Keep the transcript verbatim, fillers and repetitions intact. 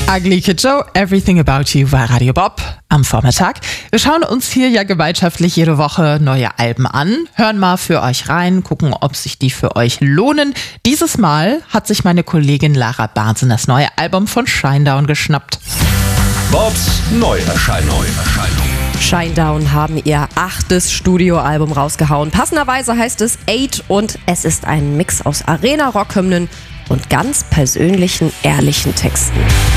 Ugly Kid Joe, Everything About You bei Radio Bob am Vormittag. Wir schauen uns hier ja gemeinschaftlich jede Woche neue Alben an, hören mal für euch rein, gucken, ob sich die für euch lohnen. Dieses Mal hat sich meine Kollegin Lara Barnsen das neue Album von Shinedown geschnappt. Bobs Neuerscheinung. Shinedown haben ihr achtes Studioalbum rausgehauen. Passenderweise heißt es Eight und es ist ein Mix aus Arena-Rock-Hymnen und ganz persönlichen, ehrlichen Texten.